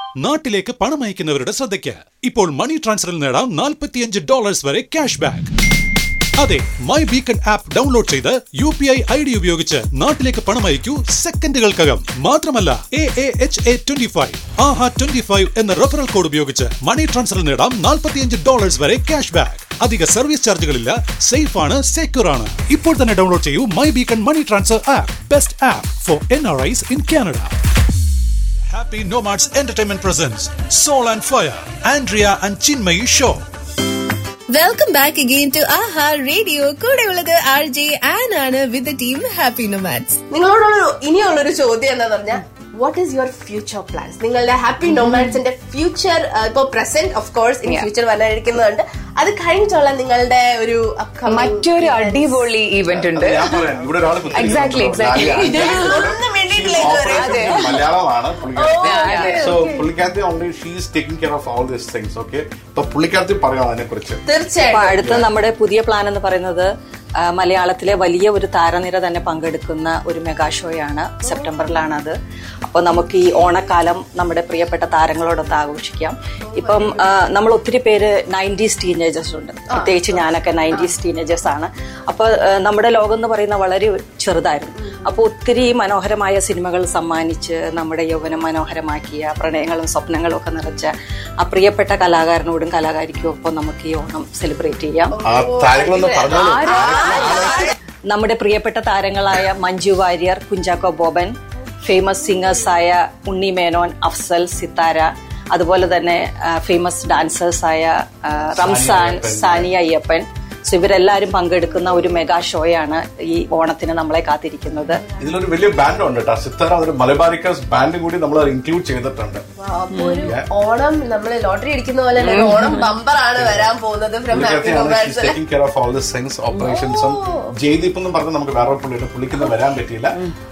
നാട്ടിലേക്ക് പണം അയക്കുന്നവരുടെ ശ്രദ്ധയ്ക്ക് ഇപ്പോൾ മണി ട്രാൻസ്ഫറിൽ നേടാം $45 വരെ ക്യാഷ് ബാക്ക്. അതെ, മൈ ബീക്കൺ ആപ്പ് ഡൗൺലോഡ് ചെയ്ത് UPI ID ഉപയോഗിച്ച് നാട്ടിലേക്ക് പണം അയക്കൂ സെക്കൻഡുകൾക്കകം. മാത്രമല്ല AAHA25 AHA25 എന്ന റെഫറൽ കോഡ് ഉപയോഗിച്ച് മണി ട്രാൻസ്ഫറിൽ നേടാം $45 വരെ ക്യാഷ് ബാക്ക്. അധിക സർവീസ് ചാർജുകളില്ല, സേഫ് ആണ്, സെക്യൂർ ആണ്. ഇപ്പോൾ തന്നെ ഡൗൺലോഡ് ചെയ്യൂ my beacon money transfer app, best app four NRIs in Canada. Happy Nomads Entertainment presents Soul and Fire, Andrea and Chinmayi Show. Welcome back again to AHA Radio. കൂടെയുള്ളത് RJ Ann ആണ് with the team Happy Nomads. നിങ്ങളോടുള്ള ഇനിയുള്ളൊരു ചോദ്യം എന്താന്ന് പറഞ്ഞാൽ what is your future plans? നിങ്ങളുടെ happy നോമാഡ്സിന്റെ future, ഇപ്പൊ present of course ഇനി future വരാനിരിക്കുന്നുണ്ട്, അത് കഴിഞ്ഞിട്ടുള്ള നിങ്ങളുടെ ഒരു മറ്റൊരു അടിപൊളി ഇവന്റ് ഉണ്ട്. എക്സാക്ട്ലി മലയാളമാണ് പുള്ളിക്കാരത്തി only she is taking care of all these things. Okay, അപ്പൊ പുള്ളിക്കാരത്തി പറയാം അതിനെ കുറിച്ച്. തീർച്ചയായും അടുത്ത നമ്മുടെ പുതിയ പ്ലാൻ എന്ന് പറയുന്നത് മലയാളത്തിലെ വലിയ ഒരു താരനിര തന്നെ പങ്കെടുക്കുന്ന ഒരു മെഗാ ഷോയാണ്. സെപ്റ്റംബറിലാണ് അത്. അപ്പോൾ നമുക്ക് ഈ ഓണക്കാലം നമ്മുടെ പ്രിയപ്പെട്ട താരങ്ങളോടൊത്ത് ആഘോഷിക്കാം. ഇപ്പം നമ്മൾ ഒത്തിരി പേര് 90s ടീനേജേഴ്സ് ഉണ്ട്, പ്രത്യേകിച്ച് ഞാനൊക്കെ 90s ടീനേജേഴ്സ് ആണ്. അപ്പോൾ നമ്മുടെ ലോകം എന്ന് പറയുന്ന വളരെ ചെറുതായിരുന്നു. അപ്പോൾ ഒത്തിരി മനോഹരമായ സിനിമകൾ സമ്മാനിച്ച് നമ്മുടെ യൗവനം മനോഹരമാക്കിയ, പ്രണയങ്ങളും സ്വപ്നങ്ങളും ഒക്കെ നിറച്ച ആ പ്രിയപ്പെട്ട കലാകാരനോടും കലാകാരിക്കും ഒപ്പം നമുക്ക് ഈ ഓണം സെലിബ്രേറ്റ് ചെയ്യാം. നമ്മുടെ പ്രിയപ്പെട്ട താരങ്ങളായ മഞ്ജു വാര്യർ, കുഞ്ചാക്കോ ബോബൻ, ഫേമസ് സിംഗേഴ്സായ ഉണ്ണി മേനോൻ, അഫ്സൽ, സിത്താര, അതുപോലെ തന്നെ ഫേമസ് ഡാൻസേഴ്സായ റംസാൻ, സാനിയ അയ്യപ്പൻ. സോ ഇവരെല്ലാരും പങ്കെടുക്കുന്ന ഒരു മെഗാ ഷോയാണ് ഈ ഓണത്തിന് നമ്മളെ കാത്തിരിക്കുന്നത്. ഇതിലൊരു വലിയ ബാൻഡ് ഉണ്ട് കേട്ടോ, സിത്താര, ഒരു മലബാരിക്കാസ് ബാൻഡും കൂടി നമ്മൾ ഇൻക്ലൂഡ് ചെയ്തിട്ടുണ്ട്. ഓണം നമ്മൾ ലോട്ടറി അടിക്കുന്ന പോലെ ഓണം ബമ്പർ ആണ് വരാൻ പോകുന്നത്. Taking care of all the things, ഓപ്പറേഷൻസും. Jaideep എന്നും പറഞ്ഞ് നമുക്ക് വേറെ പുള്ളിക്കൊന്നും വരാൻ പറ്റിയില്ല.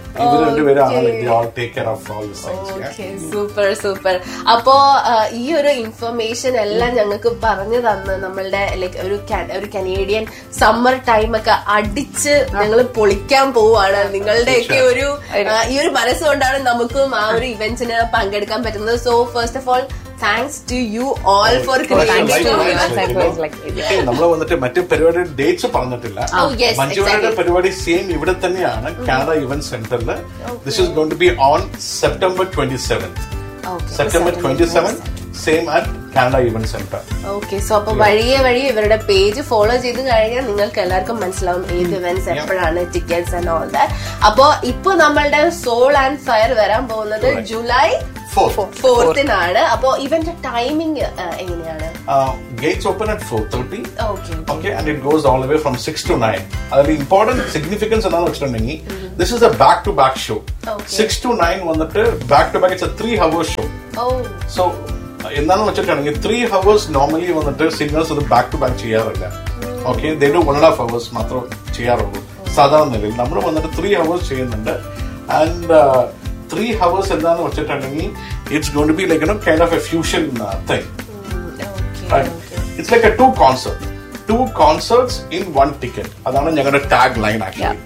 Super super. അപ്പോ ഈ ഒരു ഇൻഫർമേഷൻ എല്ലാം ഞങ്ങൾക്ക് പറഞ്ഞു തന്ന് നമ്മളുടെ ലൈക്ക് ഒരു കനേഡിയൻ സമ്മർ ടൈം ഒക്കെ അടിച്ച് ഞങ്ങൾ പൊളിക്കാൻ പോവാണ്. നിങ്ങളുടെയൊക്കെ ഒരു ഈ ഒരു മനസ്സുകൊണ്ടാണ് നമുക്കും ആ ഒരു ഇവന്റ്സിന് പങ്കെടുക്കാൻ പറ്റുന്നത്. So first of all thanks to you all for creating നമ്മൾ വന്നിട്ട് മറ്റു പരിപാടി ഡേറ്റ്സ് പറഞ്ഞിട്ടില്ല. മഞ്ജുവാരുടെ പരിപാടി സെയിം ഇവിടെ തന്നെയാണ്, കാനഡ ഇവന്റ് സെന്ററിൽ. This is going to B on September 27th. September 27th same at Canada event centre. Okay, so അപ്പൊ വഴിയെ ഇവരുടെ പേജ് ഫോളോ ചെയ്ത് കഴിഞ്ഞാൽ നിങ്ങൾക്ക് എല്ലാവർക്കും മനസ്സിലാവും ഏത് ഇവന്റ്സ് എപ്പോഴാണ്, ടിക്കറ്റ്സ് ആൻഡ് ഓൾ ദാറ്റ്. അപ്പൊ ഇപ്പൊ നമ്മളുടെ സോൾ ആൻഡ് ഫയർ വരാൻ പോകുന്നത് July 4th. അപ്പോ ഇവന്റെ ടൈമിംഗ് എങ്ങനെയാണ്? Gates open at 4:30. Okay, and it goes all the way from 6 to 9. അതിൽ ഇമ്പോർട്ടന്റ് സിഗ്നിഫിക്കൻസ് എന്താണെന്ന് വെച്ചിട്ടുണ്ടെങ്കിൽ this is a back to back show. 6 to 9 വന്നിട്ട് back to back, it's a 3 hour show. So എന്താണെന്ന് വെച്ചിട്ടുണ്ടെങ്കിൽ 3 hours normally വന്നിട്ട് singers അത് back to back ചെയ്യാറില്ല. Okay, they do 1.5 hours മാത്രം ചെയ്യാറുള്ളൂ സാധാരണ നിലയിൽ. നമ്മൾ വന്നിട്ട് 3 hours ചെയ്യുന്നുണ്ട്. ആൻഡ് 3 hours എന്താന്ന് വെച്ചിട്ടുണ്ടെങ്കിൽ it's going to be like, you know, kind of a fusion thing. Right? It's like a two concerts in one ticket. അതാണ് ഞങ്ങളുടെ ടാഗ് ലൈൻ.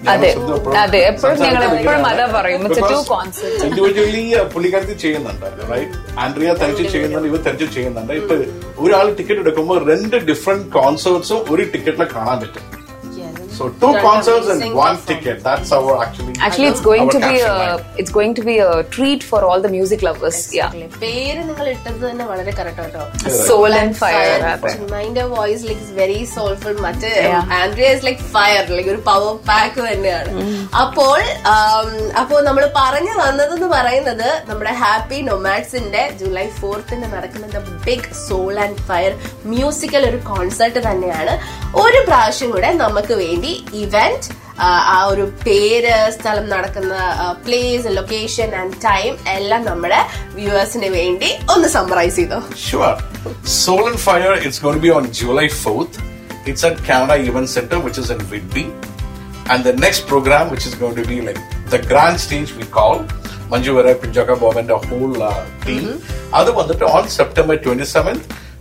ഇൻഡിവിജ്വലി പുള്ളിക്കാരത്തി ചെയ്യുന്നുണ്ട്, റൈറ്റ്? ആൻഡ്രിയ തനിച്ച് ചെയ്യുന്നുണ്ട്, ഇവർ തനിച്ച് ചെയ്യുന്നുണ്ട്. ഇപ്പൊ ഒരാൾ ടിക്കറ്റ് എടുക്കുമ്പോൾ 2 ഡിഫറെന്റ് കോൺസേർട്സും ഒരു ടിക്കറ്റിൽ കാണാൻ പറ്റും. So 2 concerts and 1 ticket. That's our actually it's going to be a treat for all the music lovers. പേര് നിങ്ങൾ ഇട്ടത് തന്നെ വളരെ കറക്റ്റ് ആട്ടോ. Soul and Fire. Mine voice like is very soulful. മറ്റേ Andrea is like fire, like ഒരു power pack തന്നെയാണ്. അപ്പോൾ നമ്മൾ പറഞ്ഞു വന്നതെന്ന് പറയുന്നത് നമ്മുടെ ഹാപ്പി നൊമാഡ്സിന്റെ July 4th നടക്കുന്ന big soul and fire musical ഒരു കോൺസെർട്ട് തന്നെയാണ്. ഒരു പ്രാവശ്യം കൂടെ നമുക്ക് വേണ്ടി ഇവന്റ്, ആ ഒരു പേര്, സ്ഥലം, നടക്കുന്ന പ്ലേസ്, ലൊക്കേഷൻ ആൻഡ് ടൈം എല്ലാം നമ്മുടെ വ്യൂവേഴ്സിന് വേണ്ടി ഒന്ന് സമ്മറൈസ് ചെയ്തോ. Sure. Soul and Fire, it's going to be on July 4th. It's at Canada Event Center, which is in Whitby. And the next program, which is going to be like the grand stage we call, Manju Varai, Kuncaka Bob and the whole team. Adu vandu on September 27th.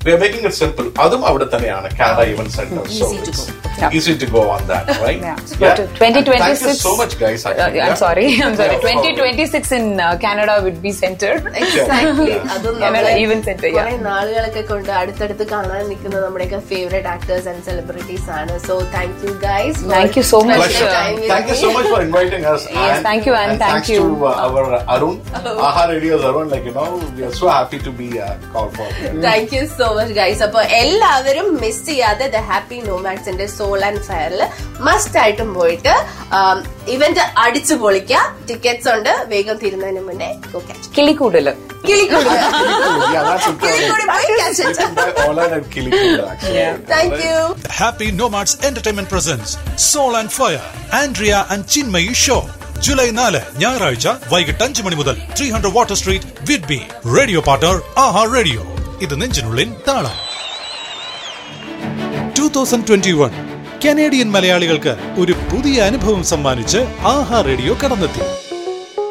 we are making it simple. Adum avada thaneyana Canada Event Center. Easy to go. Easy to go on that, right? Yeah. 2026. Thank you so much, guys. Actually. I'm sorry. Yeah, 2026 in Canada would be center. Exactly. അതും Canada Event Center. കുറെ നാളുകളൊക്കെ കൊണ്ട് അടുത്തടുത്ത് കാണാൻ നിൽക്കുന്ന നമ്മുടെയൊക്കെ favourite actors and celebrities ആണ്. So thank you guys. Thank you so much. Thank you so much for inviting us. Yes, thank you, and thank you to our Arun, Aha Radio's Arun. Like, you know, we are so happy to be called for. Thank you so much guys. അപ്പൊ എല്ലാവരും miss ചെയ്യാതെ the happy നോമാഡ്സിന്റെ soul and ഫയറിൽ must ആയിട്ടും പോയിട്ട് event അടിച്ചു പൊളിക്കുക. Tickets ഉണ്ട്, വേഗം തീരുന്നതിന് മുന്നേ കിളിക്കൂടല്. Yeah, that's important. All and Kilikood, actually. Thank you. The Happy Nomads Entertainment presents Soul and Fire, Andrea and Chinmayi Show. July 4 ഞായറാഴ്ച വൈകിട്ട് 5 മണി മുതൽ 300 water street Whidbey. Radio partner ആഹാ റേഡിയോ. ഇത് നെഞ്ചിനുള്ളിൽ താളം. 2021 കനേഡിയൻ മലയാളികൾക്ക് ഒരു പുതിയ അനുഭവം സമ്മാനിച്ച് ആഹാ റേഡിയോ കടന്നെത്തി.